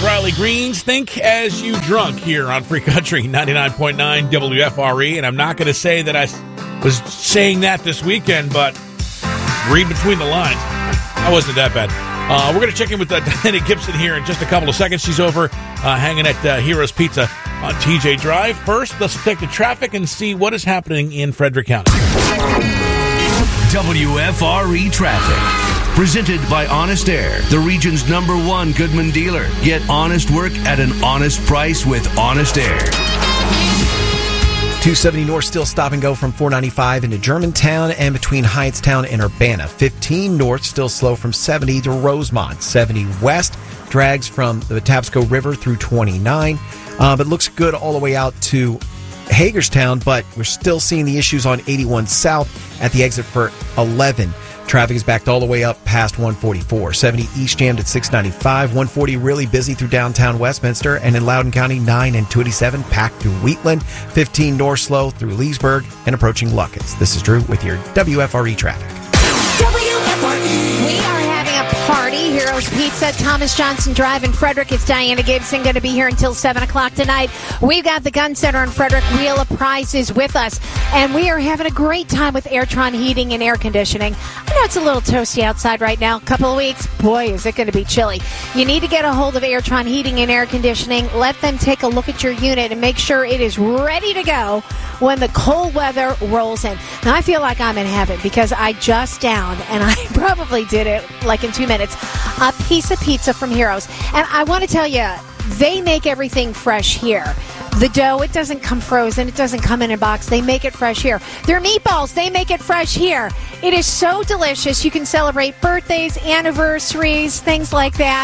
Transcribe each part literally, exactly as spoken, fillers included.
with Riley Greens. Think as you drunk here on Free Country ninety-nine point nine W F R E. And I'm not going to say that I was saying that this weekend, but read between the lines. That wasn't that bad. Uh, we're going to check in with uh, Diana Gibson here in just a couple of seconds. She's over uh, hanging at uh, Heroes Pizza on T J Drive. First, let's check the traffic and see what is happening in Frederick County. W F R E traffic. Presented by Honest Air, the region's number one Goodman dealer. Get honest work at an honest price with Honest Air. two seventy North still stop and go from four ninety-five into Germantown and between Hyattstown and Urbana. fifteen North still slow from seventy to Rosemont. seventy West drags from the Patapsco River through twenty-nine, uh, but looks good all the way out to Hagerstown, but we're still seeing the issues on eighty-one South at the exit for eleven. Traffic is backed all the way up past one forty-four. seventy East jammed at six ninety-five. one forty really busy through downtown Westminster. And in Loudoun County, nine and two eighty-seven packed through Wheatland. fifteen North slow through Leesburg and approaching Lucas. This is Drew with your W F R E traffic. W F R E. We are having a party. Heroes Pizza, Thomas Johnson Drive in Frederick. It's Diana Gibson going to be here until seven o'clock tonight. We've got the Gun Center in Frederick. Wheel of Prizes with us. And we are having a great time with Airtron Heating and Air Conditioning. I know it's a little toasty outside right now. A couple of weeks, boy, is it going to be chilly. You need to get a hold of Airtron Heating and Air Conditioning. Let them take a look at your unit and make sure it is ready to go when the cold weather rolls in. Now, I feel like I'm in heaven because I just downed, and I probably did it like in two minutes, a piece of pizza from Heroes. And I want to tell you, they make everything fresh here. The dough, it doesn't come frozen. It doesn't come in a box. They make it fresh here. Their meatballs, they make it fresh here. It is so delicious. You can celebrate birthdays, anniversaries, things like that.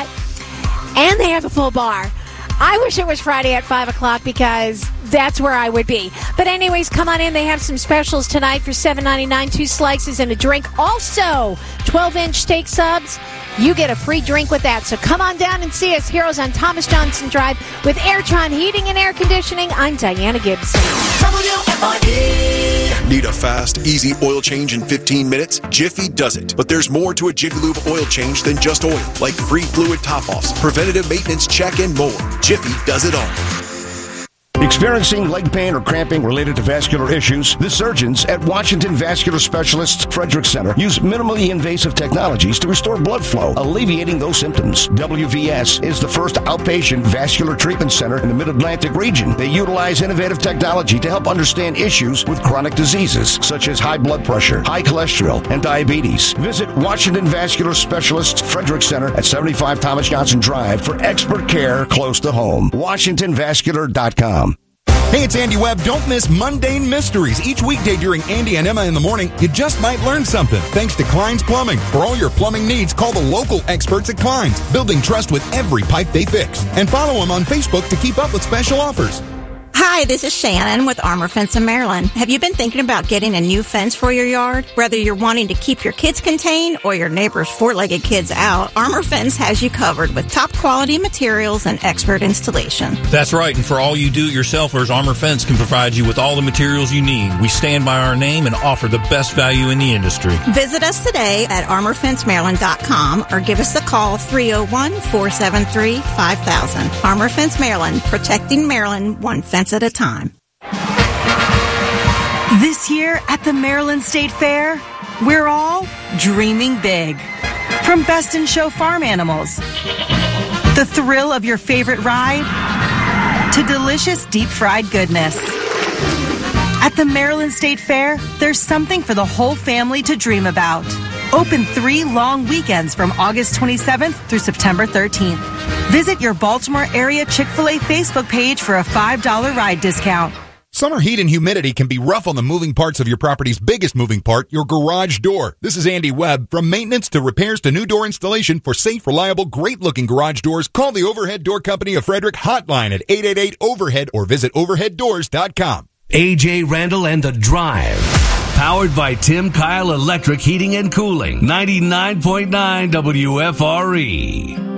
And they have a full bar. I wish it was Friday at five o'clock because that's where I would be. But anyways, come on in. They have some specials tonight for seven ninety-nine, two slices and a drink. Also, twelve-inch steak subs. You get a free drink with that. So come on down and see us, Heroes on Thomas Johnson Drive with Airtron Heating and Air Conditioning. I'm Diana Gibson. W F R E. Need a fast, easy oil change in fifteen minutes? Jiffy does it. But there's more to a Jiffy Lube oil change than just oil, like free fluid top-offs, preventative maintenance check, and more. Jiffy does it all. Experiencing leg pain or cramping related to vascular issues? The surgeons at Washington Vascular Specialists Frederick Center use minimally invasive technologies to restore blood flow, alleviating those symptoms. W V S is the first outpatient vascular treatment center in the Mid-Atlantic region. They utilize innovative technology to help understand issues with chronic diseases such as high blood pressure, high cholesterol, and diabetes. Visit Washington Vascular Specialists Frederick Center at seventy-five Thomas Johnson Drive for expert care close to home. washington vascular dot com. Hey, it's Andy Webb. Don't miss Mundane Mysteries. Each weekday during Andy and Emma in the morning, you just might learn something. Thanks to Klein's Plumbing. For all your plumbing needs, call the local experts at Klein's, building trust with every pipe they fix. And follow them on Facebook to keep up with special offers. Hi, this is Shannon with Armor Fence in Maryland. Have you been thinking about getting a new fence for your yard? Whether you're wanting to keep your kids contained or your neighbor's four-legged kids out, Armor Fence has you covered with top quality materials and expert installation. That's right, and for all you do-it-yourselfers, Armor Fence can provide you with all the materials you need. We stand by our name and offer the best value in the industry. Visit us today at armor fence maryland dot com or give us a call three oh one, four seven three, five thousand. Armor Fence Maryland, protecting Maryland one fence at a time. This year at the Maryland State Fair, we're all dreaming big. From Best in Show farm animals, the thrill of your favorite ride, to delicious deep-fried goodness. At the Maryland State Fair, there's something for the whole family to dream about. Open three long weekends from August twenty-seventh through September thirteenth. Visit your Baltimore area Chick-fil-A Facebook page for a five dollar ride discount. Summer heat and humidity can be rough on the moving parts of your property's biggest moving part, your garage door. This is Andy Webb. From maintenance to repairs to new door installation for safe, reliable, great-looking garage doors, call the Overhead Door Company of Frederick hotline at eight eight eight overhead or visit overhead doors dot com. A J Randall and The Drive. Powered by Tim Kyle Electric Heating and Cooling. ninety-nine point nine W F R E.